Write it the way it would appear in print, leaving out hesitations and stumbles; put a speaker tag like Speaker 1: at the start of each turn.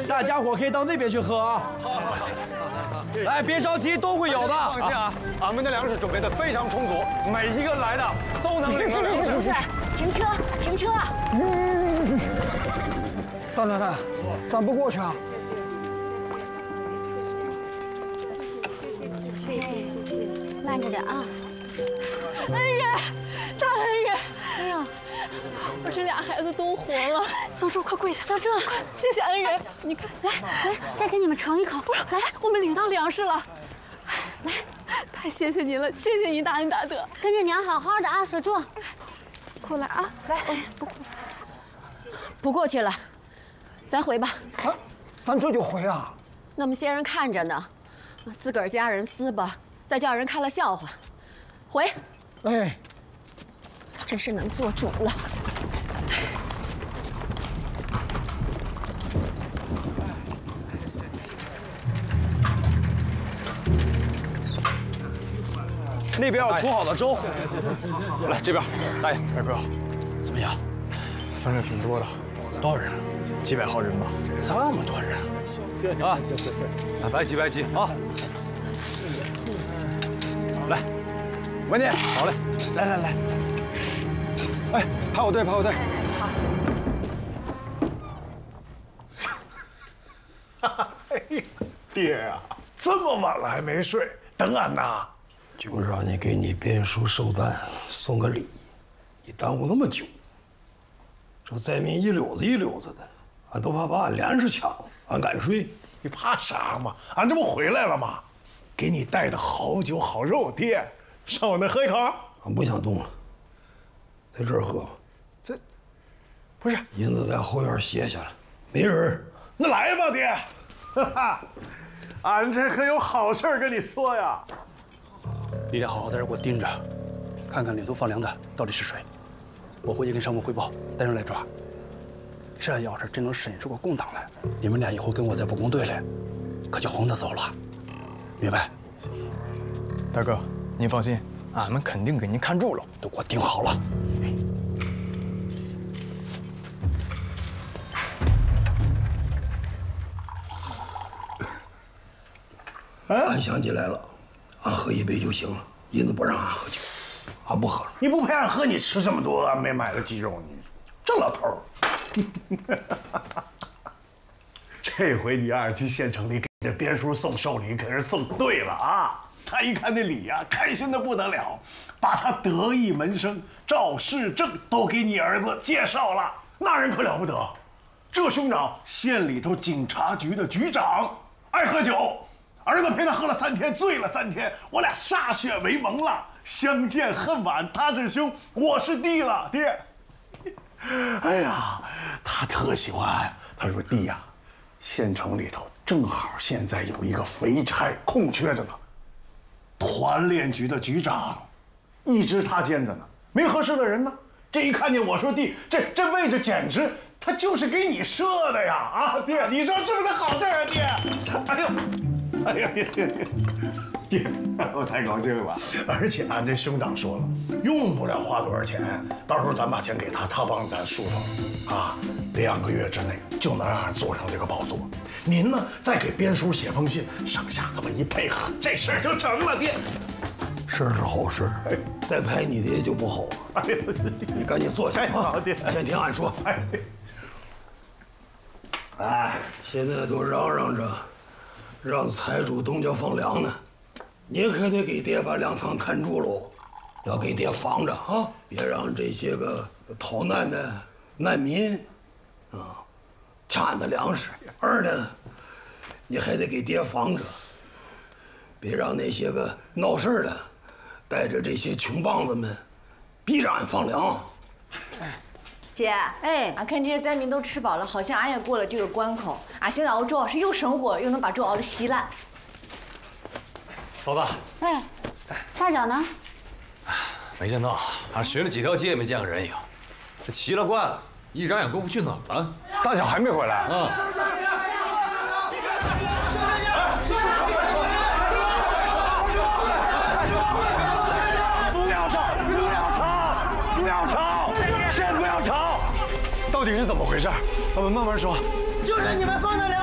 Speaker 1: 大家伙可以到那边去喝啊。来，别着急，都会有的。
Speaker 2: 放心啊，俺们的粮食准备的非常充足，每一个来的都能领到粮食。
Speaker 3: 停车，停车！
Speaker 4: 大奶奶，咱不过去啊？
Speaker 3: 慢着点啊！
Speaker 5: 恩人，大恩人！
Speaker 3: 哎呀，
Speaker 5: 我这俩孩子都活了。小柱，快跪下！
Speaker 3: 小柱，
Speaker 5: 快，谢谢恩人。你看，
Speaker 3: 来，再给你们盛一口。
Speaker 5: 来，我们领到粮食了。来，太谢谢您了，谢谢您大恩大德。
Speaker 3: 跟着娘好好的啊，小柱。
Speaker 5: 过来啊，来，
Speaker 3: 不过去了，咱回吧。
Speaker 4: 咱这就回啊？
Speaker 3: 那么些人看着呢，自个儿家人撕吧，再叫人看了笑话。回。
Speaker 4: 哎，
Speaker 3: 真是能做主了。
Speaker 1: 那边有煮好的粥，
Speaker 2: 来这边，大爷，二哥，
Speaker 1: 怎么样？
Speaker 2: 分量挺多的，
Speaker 1: 多少人？
Speaker 2: 几百号人吧。
Speaker 1: 这么多人啊！
Speaker 2: 白急啊！
Speaker 1: 来，文妮，
Speaker 2: 好嘞，
Speaker 1: 来，
Speaker 2: 哎，排好队。
Speaker 6: 好。爹呀，这么晚了还没睡，等俺呐。
Speaker 7: 就让你给你边叔寿诞送个礼，你耽误那么久，这灾民一溜子一溜子的，俺都怕把俺粮食抢了，俺敢睡？
Speaker 6: 你怕啥嘛？俺这不回来了吗？给你带的好酒好肉，爹，上我那喝一口。
Speaker 7: 俺不想动了，在这儿喝吧。
Speaker 6: 这，不是
Speaker 7: 银子在后院歇下了，没人。
Speaker 6: 那来吧，爹。哈哈，俺这可有好事跟你说呀。
Speaker 8: 你俩好好在这给我盯着，看看领头放粮的到底是谁。我回去跟上峰汇报，带人来抓。这要是真能审出个共党来，你们俩以后跟我在部工队里，可就横着走了，明白？
Speaker 2: 大哥，您放心，俺们肯定给您看住了，
Speaker 8: 都给我盯好了。
Speaker 7: 俺想起来了，俺喝一杯就行了，银子不让俺喝酒，俺不喝了。
Speaker 6: 你不陪俺喝，你吃这么多，俺没买了鸡肉，你这老头儿。这回你二去县城里给这边叔送寿礼，可是送对了啊！他一看那礼呀，开心的不得了，把他得意门生赵世正都给你儿子介绍了，那人可了不得。这兄长县里头警察局的局长，爱喝酒，儿子陪他喝了3天，醉了3天，我俩歃血为盟了，相见恨晚，他是兄，我是弟了，爹。哎呀，他特喜欢。他说：“弟呀，县城里头正好现在有一个肥差空缺着呢，团练局的局长，一直他兼着呢，没合适的人呢。这一看见我说弟，这位置简直他就是给你设的呀！啊，爹，你说是不是好事啊，爹？哎呀，爹，我太高兴了。而且俺这兄长说了，用不了花多少钱，到时候咱把钱给他，他帮咱梳头，啊，2个月之内就能让俺坐上这个宝座。您呢，再给边叔写封信，上下这么一配合，这事儿就成了，爹。
Speaker 7: 事儿是好事，再拍你的也就不好了。
Speaker 6: 哎呀，
Speaker 7: 你赶紧坐下啊！
Speaker 6: 好，爹，
Speaker 7: 先听俺说。哎，现在都嚷嚷着让财主东家放粮呢，你可得给爹把粮仓看住喽，要给爹防着啊，别让这些个逃难的难民啊抢俺的粮食。二呢，你还得给爹防着，别让那些个闹事儿的带着这些穷棒子们逼着俺放粮。
Speaker 9: 姐，哎，俺看这些灾民都吃饱了，好像俺也过了这个关口。俺现在熬粥是又省火，又能把粥熬得稀烂。
Speaker 8: 嫂子，
Speaker 3: 哎，大脚呢？
Speaker 10: 没见到，俺巡了几条街也没见个人影，这奇了怪了，一眨眼功夫去哪儿了？
Speaker 2: 大小还没回来。不要吵，先不要吵，到底是怎么回事？咱们慢慢说。
Speaker 4: 就是你们放的粮。